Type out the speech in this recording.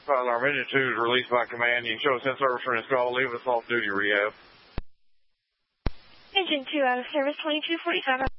Fire alarm engine 2 is released by command. You can show us in service for install. Leave us off duty rehab. Engine 2 out of service, 2245.